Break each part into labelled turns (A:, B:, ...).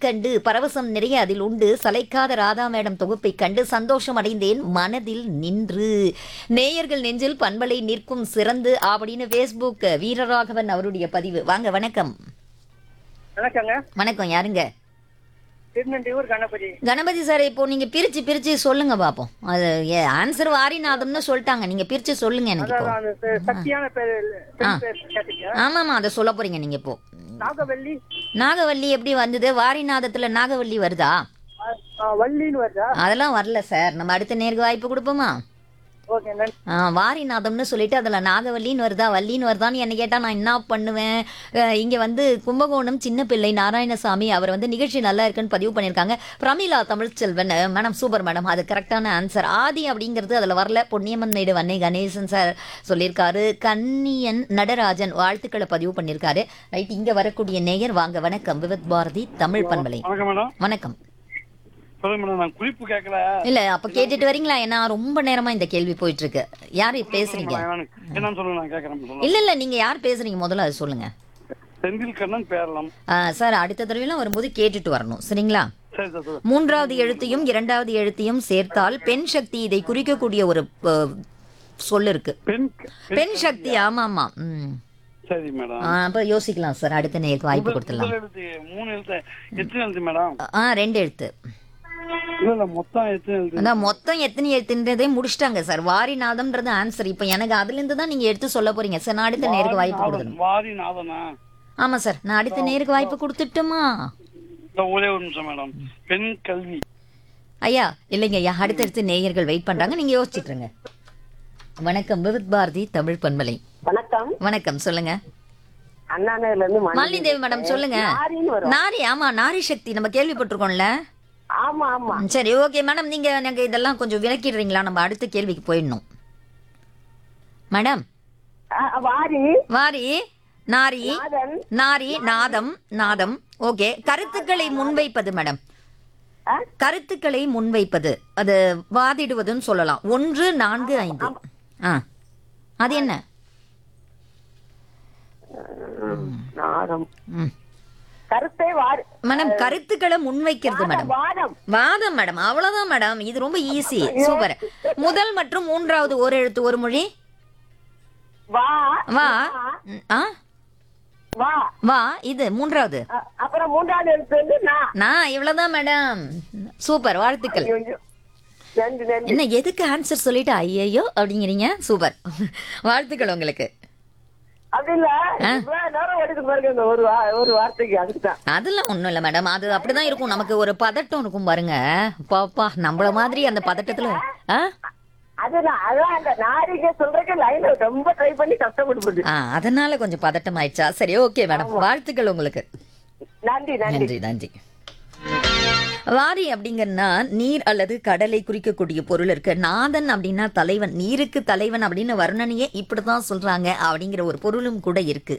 A: கண்டு பரவசம் நிறைய அதில் உண்டு, சளைக்காத ராதா மேடம் தொகுப்பை கண்டு சந்தோஷம் அடைந்தேன் மனதில் நின்று. நேயர்கள் நெஞ்சில் பண்பலை நிற்கும் சிறந்து அப்படின்னு ஃபேஸ்புக் வீரராகவன் அவருடைய பதிவு. வாங்க வணக்கம்.
B: வணக்கங்க.
A: வணக்கம், யாருங்க?
B: திருநெல்வேலூர் கணபதி.
A: கணபதி சார், இப்போ நீங்க பிரிச்சு பிரிச்சு சொல்லுங்க பாப்போம். அது ஆன்சர் வாரிநாதம்னு சொல்லிட்டாங்க, நீங்க பிரிச்சு சொல்லுங்க எனக்கு இப்போ.
B: அதான் அந்த சக்தியான பேர் கேட்டீங்க.
A: ஆமாமா, அதை சொல்ல போறீங்க நீங்க இப்போ.
B: நாகவல்லி.
A: நாகவல்லி எப்படி வந்தது? வாரிநாதத்துல நாகவல்லி வருதா?
B: வள்ளின்னு வருதா?
A: அதெல்லாம் வரல சார். நம்ம அடுத்த நேருக்கு வாய்ப்பு கொடுப்போமா?
B: ஓகே, நன்றி.
A: வாரிநாதம்னு சொல்லிட்டு அதில் நாகவல்லின்னு வருதா வள்ளின்னு வருதான்னு என்ன கேட்டால் நான் என்ன பண்ணுவேன்? இங்கே வந்து கும்பகோணம் சின்ன பிள்ளை நாராயணசாமி அவர் வந்து நிகழ்ச்சி நல்லா இருக்குன்னு பதிவு பண்ணியிருக்காங்க. Pramila Tamilselvan madam super madam, அது கரெக்டான ஆன்சர். ஆதி அப்படிங்கிறது அதில் வரல. பொன்னியம்மன் மேடு வன்னை கணேசன் சார் சொல்லியிருக்காரு. கன்னியன் நடராஜன் வாழ்த்துக்களை பதிவு பண்ணியிருக்காரு. ரைட், இங்கே வரக்கூடிய நேயர் வாங்க வணக்கம். விவித் பாரதி தமிழ் பண்பலை. வணக்கம். இல்ல, அப்ப கேட்டுட்டு வரீங்களா? ஏன்னா ரொம்ப நேரமா இந்த கேள்வி போயிட்டு இருக்கு. யாரு பேசுறீங்க? இல்ல இல்ல, நீங்க யார் பேசுறீங்க முதல்ல அது சொல்லுங்க. சார், அடுத்த தடவைலாம் வரும்போது கேட்டுட்டு வரணும், சரிங்களா? மூன்றாவது எழுத்தையும் இரண்டாவது எழுத்தையும் சேர்த்தால் பெண் சக்தி, இதை குறிக்கக்கூடிய ஒரு சொல்லு இருக்கு. பெண் சக்தி. ஆமா ஆமா.
C: சரி மேடம்.
A: அப்ப யோசிக்கலாம் சார். அடுத்த நேருக்கு வாய்ப்பு கொடுத்துடலாம். 2 எழுத்து. மொத்தம் எத்தனை எழுத்துன்றதே முடிச்சிட்டாங்க சார். வாரிநாதம்ன்றது ஆன்சர். இப்ப எனக்கு அதுல இருந்து தான் நீங்க எடுத்து சொல்ல போறீங்க சார். நான் அடுத்த நேருக்கு வாய்ப்பு கொடுக்கணும். ஆமா சார், நான் அடுத்த நேருக்கு வாய்ப்பு கொடுத்துட்டுமா?
C: ஒரே ஒரு நிமிஷம் மேடம். பெண் கல்வி.
A: ஐயா இல்லைங்க ஐயா, அடுத்தடுத்து நேயர்கள் வெயிட் பண்றாங்க, நீங்க யோசிச்சுட்டுருங்க. வணக்கம், விவித் பாரதி தமிழ் பண்பலை.
B: வணக்கம்.
A: வணக்கம், சொல்லுங்க.
B: மாலினி
A: தேவி மேடம் சொல்லுங்க. நாரி. ஆமா, நாரி சக்தி நம்ம கேள்விப்பட்டிருக்கோம்ல.
B: ஆமா ஆமா.
A: சரி, ஓகே மேடம், நீங்க எனக்கு இதெல்லாம் கொஞ்சம் விளக்கிடுறீங்களா? நம்ம அடுத்த கேள்விக்கு போயிடணும் மேடம்.
B: வாரி.
A: வாரி, நாரி, நாரி, நாதம், நாதம். ஓகே, கருத்துக்களை முன்வைப்பது மேடம். கருத்துக்களை முன்வைப்பது, அது வாதிடுவதுன்னு சொல்லலாம். 1 4 5. அது என்ன?
B: நாதம். கருத்தை
A: மேடம், கருத்துக்களை முன்வைக்கிறது மேடம். வாதம் மேடம், அவ்வளவுதான் மேடம். இது ரொம்ப ஈஸி, சூப்பர். முதல் மற்றும் மூன்றாவது ஒரு எழுத்து ஒரு மொழி. வா. வா, இது மூன்றாவது.
B: அப்புறம் மூன்றாவது எழுத்து வந்து
A: நான். இவ்வளவுதான் மேடம். சூப்பர், வாழ்த்துக்கள். என்ன எதுக்கு ஆன்சர் சொல்லிட்டு ஐயோ அப்படிங்கிறீங்க? சூப்பர், வாழ்த்துக்கள் உங்களுக்கு. அதெல்லாம் ஒண்ணும் இல்ல மேடம், அது அப்படிதான் இருக்கும். நமக்கு ஒரு பதட்டம் இருக்கும் பாருங்க. பாப்பா, நம்மள மாதிரி அந்த பதட்டத்துல அதனால கொஞ்சம் பதட்டம் ஆயிடுச்சா? சரி, ஓகே மேடம், வாழ்த்துக்கள் உங்களுக்கு.
B: நன்றி
A: நன்றி நன்றி. வாரி அப்படிங்கன்னா நீர் அல்லது கடலை குறிக்கக்கூடிய பொருள் இருக்கு. நாதன் அப்படின்னா தலைவன், நீருக்கு தலைவன் அப்படின்னு வர்ணனையே இப்படிதான் சொல்றாங்க அப்படிங்கிற ஒரு பொருளும் கூட இருக்கு.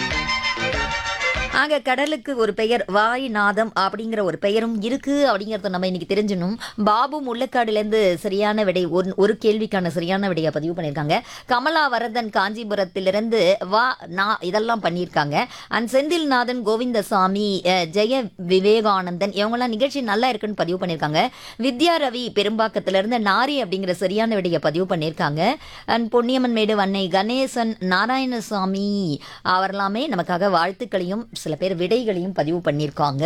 A: ஆக கடலுக்கு ஒரு பெயர் வாரிநாதம் அப்படிங்கிற ஒரு பெயரும் இருக்கு அப்படிங்கறத நம்ம இன்னைக்கு தெரிஞ்சிடணும். பாபு முள்ளக்காடுலேருந்து சரியான விடை, ஒரு கேள்விக்கான சரியான விடையை பதிவு பண்ணியிருக்காங்க. கமலா வரதன் காஞ்சிபுரத்திலிருந்து வா நா இதெல்லாம் பண்ணியிருக்காங்க. அண்ட் செந்தில்நாதன், கோவிந்தசாமி, ஜெய விவேகானந்தன் இவங்கெல்லாம் நிகழ்ச்சி நல்லா இருக்குன்னு பதிவு பண்ணியிருக்காங்க. வித்யா ரவி பெரும்பாக்கத்திலிருந்து நாரி அப்படிங்கிற சரியான விடையை பதிவு பண்ணியிருக்காங்க. அண்ட் பொன்னியம்மன் மேடு வன்னை கணேசன், நாராயணசாமி அவரெல்லாமே நமக்காக வாழ்த்துக்களையும் சில பேர் விடைகளையும் பதிவு பண்ணியிருக்காங்க.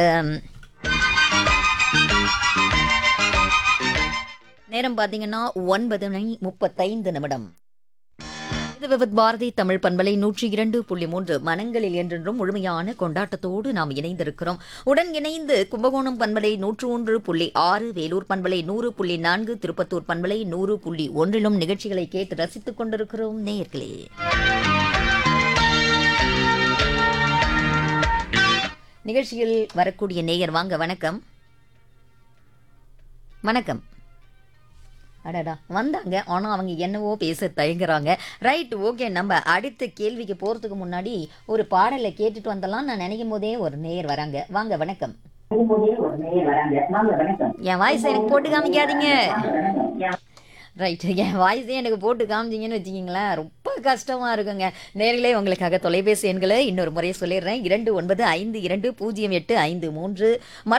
A: நேரம் பார்த்தீங்கன்னா 9:35. இது விவித் பாரதி தமிழ் பண்பலை 102.3. மனங்களில் என்றென்றும் முழுமையான கொண்டாட்டத்தோடு நாம் இணைந்திருக்கிறோம். உடன் இணைந்து கும்பகோணம் பண்பலை 101.6, வேலூர் பண்பலை 100.4, திருப்பத்தூர் பண்பலை 100.1 நிகழ்ச்சிகளை கேட்டு ரசித்துக் கொண்டிருக்கிறோம் நேயர்களே. நிகழ்ச்சியில் வரக்கூடிய நேயர் வாங்க வணக்கம். வணக்கம். அடடா வந்தாங்க, ஆனால் அவங்க என்னவோ பேச தயங்குறாங்க. ரைட், ஓகே, நம்ம அடுத்த கேள்விக்கு போகிறதுக்கு முன்னாடி ஒரு பாடலை கேட்டுட்டு வந்தலாம் நான் நினைக்கும் போதே ஒரு நேயர் வராங்க. வாங்க வணக்கம். என் வாய்ஸ் எனக்கு போட்டு காமிக்காதீங்க. ரைட், என் வாய்ஸே எனக்கு போட்டு காமிச்சிங்கன்னு வச்சுக்கிங்களேன், ரொம்ப கஷ்டமாக இருக்குங்க. நேர்களே, உங்களுக்காக தொலைபேசி எண்களை இன்னொரு முறையை சொல்லிடுறேன். 29520853